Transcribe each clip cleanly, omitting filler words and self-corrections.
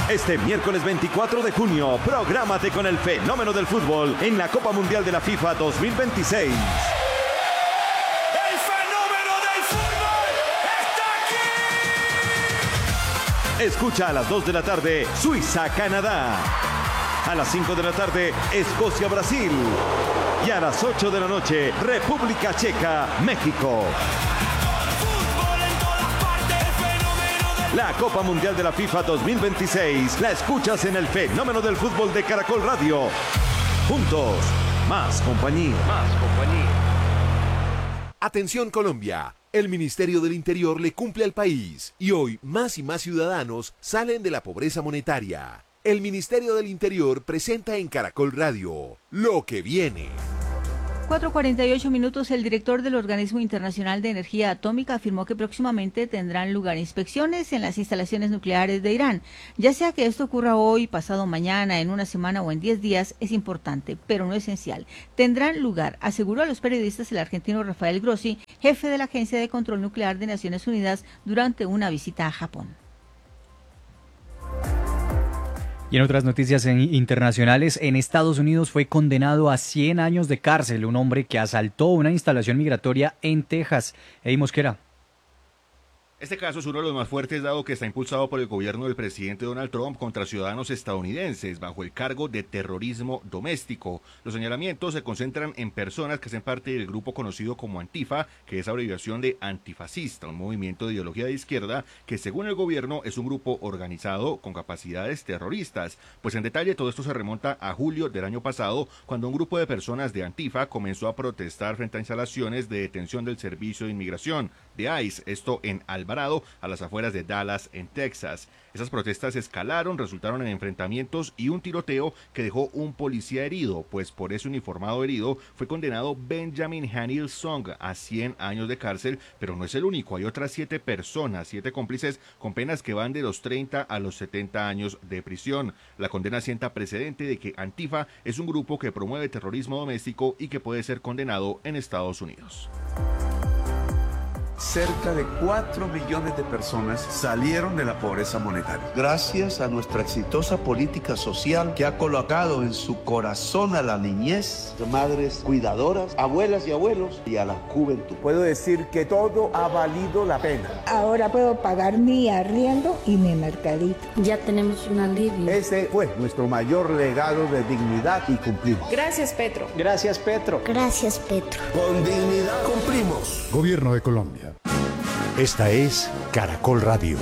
Este miércoles 24 de junio, prográmate con el fenómeno del fútbol en la Copa Mundial de la FIFA 2026. Escucha a las 2 de la tarde, Suiza-Canadá. A las 5 de la tarde, Escocia-Brasil. Y a las 8 de la noche, República Checa-México. La Copa Mundial de la FIFA 2026 la escuchas en el fenómeno del fútbol de Caracol Radio. Juntos, más compañía. Atención Colombia, el Ministerio del Interior le cumple al país y hoy más y más ciudadanos salen de la pobreza monetaria. El Ministerio del Interior presenta en Caracol Radio lo que viene. 4:48 minutos. El director del Organismo Internacional de Energía Atómica afirmó que próximamente tendrán lugar inspecciones en las instalaciones nucleares de Irán. Ya sea que esto ocurra hoy, pasado mañana, en una semana o en 10 días, es importante, pero no esencial. Tendrán lugar, aseguró a los periodistas el argentino Rafael Grossi, jefe de la Agencia de Control Nuclear de Naciones Unidas, durante una visita a Japón. Y en otras noticias internacionales, en Estados Unidos fue condenado a 100 años de cárcel un hombre que asaltó una instalación migratoria en Texas. Eddie Mosquera. Este caso es uno de los más fuertes dado que está impulsado por el gobierno del presidente Donald Trump contra ciudadanos estadounidenses bajo el cargo de terrorismo doméstico. Los señalamientos se concentran en personas que hacen parte del grupo conocido como Antifa, que es abreviación de antifascista, un movimiento de ideología de izquierda que según el gobierno es un grupo organizado con capacidades terroristas. Pues en detalle todo esto se remonta a julio del año pasado, cuando un grupo de personas de Antifa comenzó a protestar frente a instalaciones de detención del Servicio de Inmigración de ICE, esto en Alvarado, a las afueras de Dallas, en Texas. Esas protestas escalaron, resultaron en enfrentamientos y un tiroteo que dejó un policía herido, pues por ese uniformado herido fue condenado Benjamin Hanil Song a 100 años de cárcel, pero no es el único, hay otras 7 personas, 7 cómplices con penas que van de los 30 a los 70 años de prisión. La condena sienta precedente de que Antifa es un grupo que promueve terrorismo doméstico y que puede ser condenado en Estados Unidos. Cerca de 4 millones de personas salieron de la pobreza monetaria. Gracias a nuestra exitosa política social que ha colocado en su corazón a la niñez, madres cuidadoras, abuelas y abuelos y a la juventud. Puedo decir que todo ha valido la pena. Ahora puedo pagar mi arriendo y mi mercadito. Ya tenemos un alivio. Ese fue nuestro mayor legado de dignidad y cumplimos. Gracias, Petro. Gracias, Petro. Gracias, Petro. Con dignidad cumplimos. Gobierno de Colombia. Esta es Caracol Radio.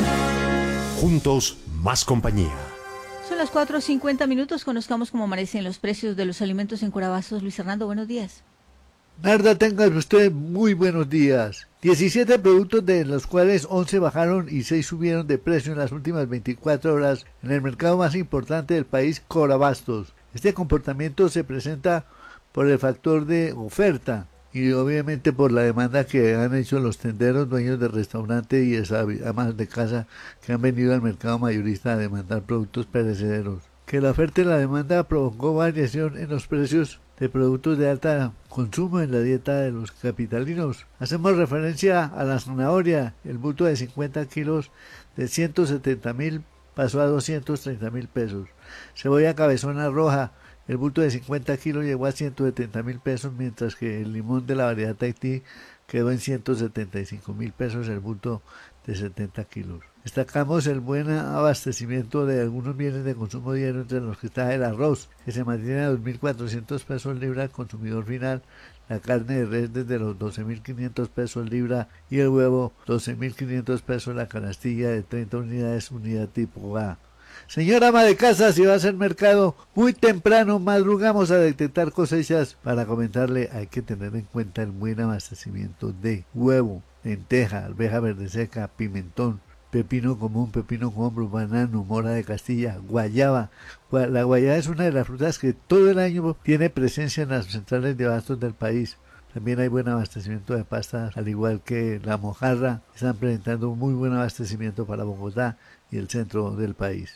Juntos, más compañía. Son las 4:50 minutos. Conozcamos cómo amanecen los precios de los alimentos en Corabastos. Luis Hernando, buenos días. Narda, tengan usted muy buenos días. 17 productos, de los cuales 11 bajaron y 6 subieron de precio en las últimas 24 horas en el mercado más importante del país, Corabastos. Este comportamiento se presenta por el factor de oferta y obviamente por la demanda que han hecho los tenderos, dueños de restaurante y amas de casa que han venido al mercado mayorista a demandar productos perecederos. Que la oferta y la demanda provocó variación en los precios de productos de alta consumo en la dieta de los capitalinos. Hacemos referencia a la zanahoria. El bulto de 50 kilos de 170.000 pasó a 230.000 pesos. Cebolla cabezona roja, el bulto de 50 kilos llegó a 170.000 pesos, mientras que el limón de la variedad Tahití quedó en 175.000 pesos el bulto de 70 kilos. Destacamos el buen abastecimiento de algunos bienes de consumo diario, entre los que está el arroz, que se mantiene a 2.400 pesos libra al consumidor final, la carne de res desde los 12.500 pesos libra y el huevo 12.500 pesos la canastilla de 30 unidades, unidad tipo A. Señora ama de casa, si va a hacer mercado muy temprano, madrugamos a detectar cosechas. Para comentarle, hay que tener en cuenta el buen abastecimiento de huevo, lenteja, arveja verde seca, pimentón, pepino común, pepino con hombro, banano, mora de Castilla, guayaba. La guayaba es una de las frutas que todo el año tiene presencia en las centrales de abastos del país. También hay buen abastecimiento de pastas, al igual que la mojarra. Están presentando un muy buen abastecimiento para Bogotá y el centro del país.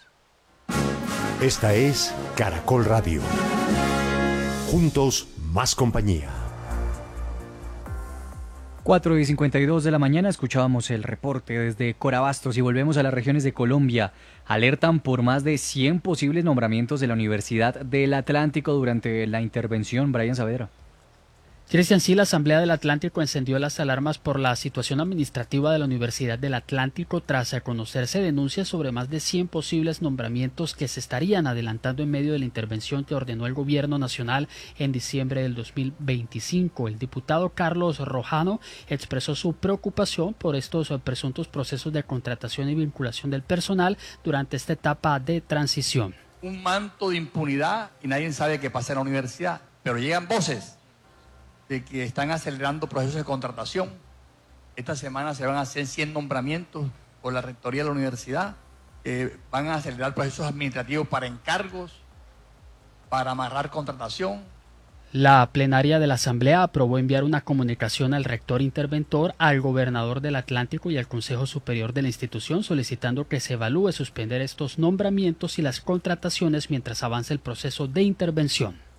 Esta es Caracol Radio. Juntos, más compañía. 4:52 de la mañana escuchábamos el reporte desde Corabastos y volvemos a las regiones de Colombia. Alertan por más de 100 posibles nombramientos de la Universidad del Atlántico durante la intervención. Brian Saavedra. Cristian, sí, la Asamblea del Atlántico encendió las alarmas por la situación administrativa de la Universidad del Atlántico tras conocerse denuncias sobre más de 100 posibles nombramientos que se estarían adelantando en medio de la intervención que ordenó el gobierno nacional en diciembre del 2025. El diputado Carlos Rojano expresó su preocupación por estos presuntos procesos de contratación y vinculación del personal durante esta etapa de transición. Un manto de impunidad y nadie sabe qué pasa en la universidad, pero llegan voces de que están acelerando procesos de contratación. Esta semana se van a hacer 100 nombramientos por la rectoría de la universidad. Van a acelerar procesos administrativos para encargos, para amarrar contratación. La plenaria de la Asamblea aprobó enviar una comunicación al rector interventor, al gobernador del Atlántico y al Consejo Superior de la institución solicitando que se evalúe suspender estos nombramientos y las contrataciones mientras avance el proceso de intervención.